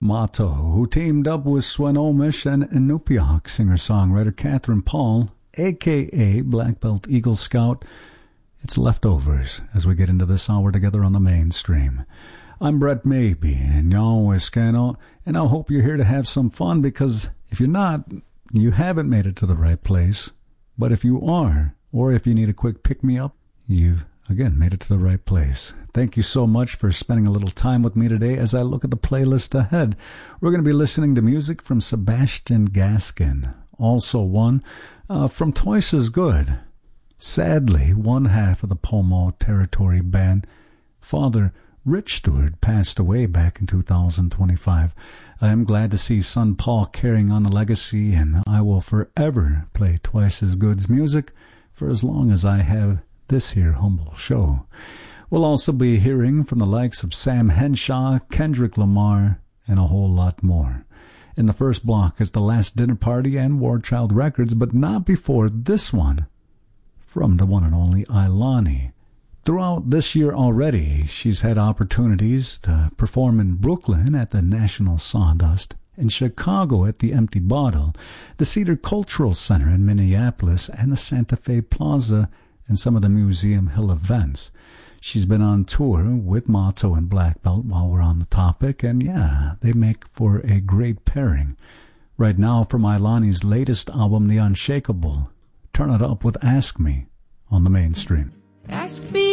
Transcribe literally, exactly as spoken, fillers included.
Motto, who teamed up with Swinomish and Inupiaq singer-songwriter Catherine Paul, a k a. Black Belt Eagle Scout. It's leftovers as we get into this hour together on the mainstream. I'm Brett Maybe, and y'all Escano, and I hope you're here to have some fun, because if you're not, you haven't made it to the right place. But if you are, or if you need a quick pick-me-up, you've, again, made it to the right place. Thank you so much for spending a little time with me today as I look at the playlist ahead. We're going to be listening to music from Sebastian Gaskin, also one uh, from Twice as Good. Sadly, one half of the Pomo Territory band, Father Rich Stewart, passed away back in two thousand twenty-five. I am glad to see son Paul carrying on the legacy, and I will forever play Twice as Good's music for as long as I have this here humble show. We'll also be hearing from the likes of Sam Henshaw, Kendrick Lamar, and a whole lot more. In the first block is The Last Dinner Party and War Child Records, but not before this one from the one and only Ilani. Throughout this year already, she's had opportunities to perform in Brooklyn at the National Sawdust, in Chicago at the Empty Bottle, the Cedar Cultural Center in Minneapolis, and the Santa Fe Plaza, and some of the Museum Hill events. She's been on tour with Motto and Black Belt while we're on the topic, and yeah, they make for a great pairing. Right now, from Ilani's latest album, The Unshakable, turn it up with Ask Me on the mainstream. Ask me